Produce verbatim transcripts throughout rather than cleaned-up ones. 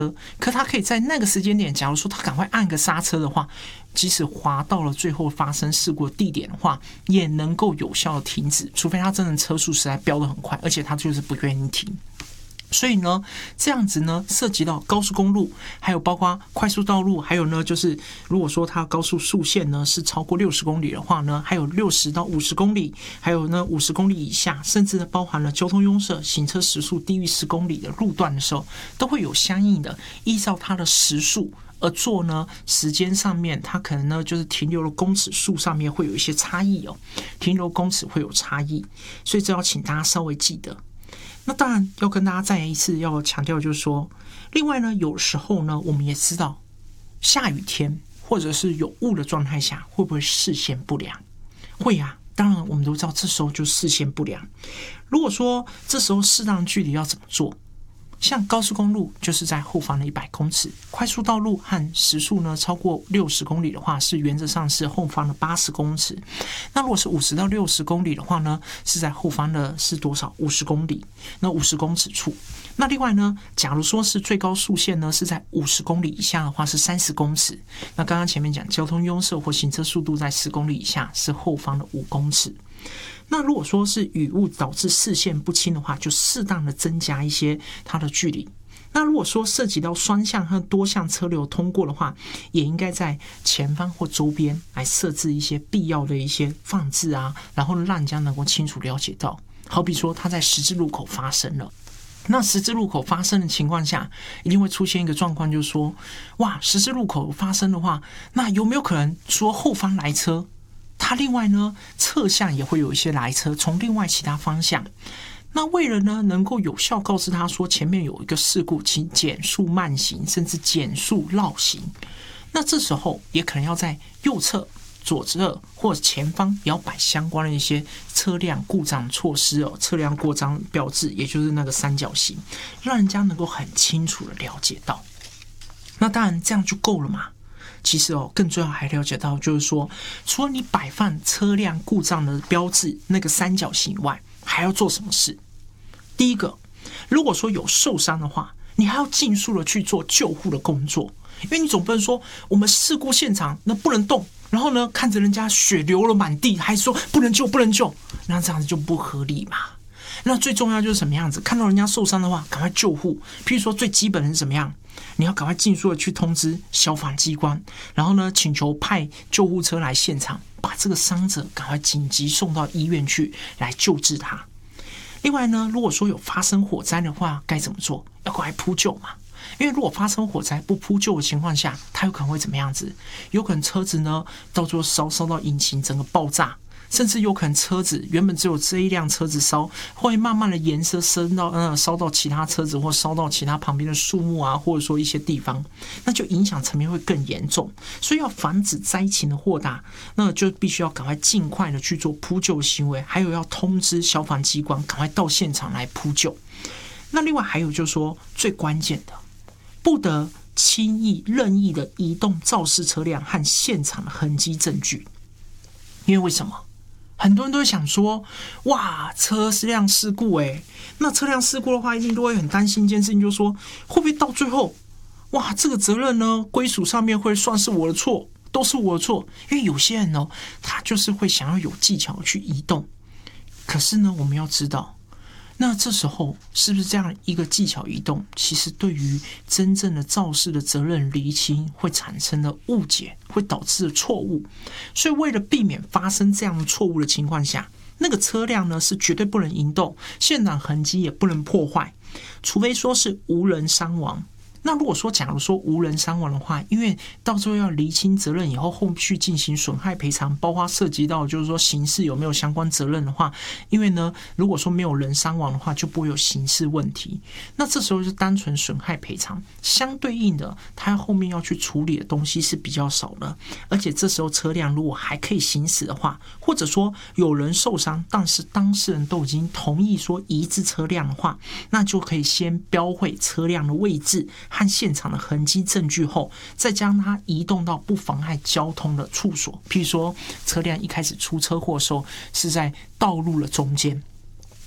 可他可以在那个时间点，假如说他赶快按个刹车的话，即使滑到了最后发生事故的地点的话，也能够有效的停止，除非他真的车速实在飙得很快，而且他就是不愿意停。所以呢，这样子呢，涉及到高速公路，还有包括快速道路，还有呢，就是如果说它高速速限呢是超过六十公里的话呢，还有六十到五十公里，还有呢五十公里以下，甚至包含了交通拥塞、行车时速低于十公里的路段的时候，都会有相应的依照它的时速而做呢，时间上面它可能呢就是停留的公尺数上面会有一些差异哦，停留公尺会有差异，所以这要请大家稍微记得。那当然要跟大家再一次要强调，就是说，另外呢，有时候呢，我们也知道下雨天或者是有雾的状态下，会不会视线不良？会啊，当然我们都知道，这时候就视线不良。如果说这时候适当的距离要怎么做？像高速公路就是在后方的一百公尺，快速道路和时速呢超过六十公里的话，是原则上是后方的八十公尺。那如果是五十到六十公里的话呢，是在后方的是多少？五十公里，那五十公尺处。那另外呢，假如说是最高速限呢是在五十公里以下的话，是三十公尺。那刚刚前面讲交通拥塞或行车速度在十公里以下，是后方的五公尺。那如果说是雨雾导致视线不清的话，就适当的增加一些它的距离。那如果说涉及到双向和多向车流通过的话，也应该在前方或周边来设置一些必要的一些放置啊，然后让人家能够清楚了解到。好比说它在十字路口发生了，那十字路口发生的情况下，一定会出现一个状况，就是说，哇，十字路口发生的话，那有没有可能说后方来车？它另外呢，侧向也会有一些来车从另外其他方向。那为了呢，能够有效告知他说前面有一个事故，请减速慢行，甚至减速绕行。那这时候也可能要在右侧、左侧或前方也要摆相关的一些车辆故障措施哦，车辆过障标志，也就是那个三角形，让人家能够很清楚的了解到。那当然这样就够了嘛。其实哦，更重要还了解到，就是说，除了你摆放车辆故障的标志那个三角形以外，还要做什么事？第一个，如果说有受伤的话，你还要尽速的去做救护的工作，因为你总不能说我们事故现场那不能动，然后呢看着人家血流了满地，还说不能救不能救，那这样子就不合理嘛。那最重要就是什么样子？看到人家受伤的话，赶快救护。譬如说最基本的是怎么样？你要赶快尽速的去通知消防机关，然后呢，请求派救护车来现场，把这个伤者赶快紧急送到医院去来救治他。另外呢，如果说有发生火灾的话，该怎么做？要赶快扑救嘛。因为如果发生火灾不扑救的情况下，它有可能会怎么样子？有可能车子呢，到最后烧烧到引擎整个爆炸。甚至有可能车子原本只有这一辆车子烧，会慢慢的延伸升到呃烧到其他车子，或烧到其他旁边的树木啊，或者说一些地方，那就影响层面会更严重。所以要防止灾情的扩大，那就必须要赶快尽快的去做扑救行为，还有要通知消防机关赶快到现场来扑救。那另外还有就是说最关键的，不得轻易任意的移动肇事车辆和现场的痕迹证据，因为为什么？很多人都会想说，哇，车辆事故哎、欸，那车辆事故的话，一定都会很担心一件事情，就是说会不会到最后，哇，这个责任呢归属上面会算是我的错，都是我的错。因为有些人呢，他就是会想要有技巧去移动，可是呢，我们要知道，那这时候是不是这样一个技巧移动，其实对于真正的肇事的责任厘清会产生的误解，会导致的错误。所以为了避免发生这样的错误的情况下，那个车辆呢是绝对不能移动，现场痕迹也不能破坏，除非说是无人伤亡。那如果说假如说无人伤亡的话，因为到最后要厘清责任以后，后续进行损害赔偿，包括涉及到就是说刑事有没有相关责任的话，因为呢如果说没有人伤亡的话，就不会有刑事问题。那这时候就单纯损害赔偿，相对应的他后面要去处理的东西是比较少的。而且这时候车辆如果还可以行驶的话，或者说有人受伤，但是当事人都已经同意说移置车辆的话，那就可以先标绘车辆的位置和现场的痕迹证据后，再将它移动到不妨碍交通的处所。譬如说，车辆一开始出车祸的时候是在道路的中间，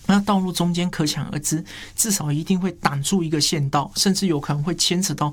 那道路中间可想而知，至少一定会挡住一个线道，甚至有可能会牵扯到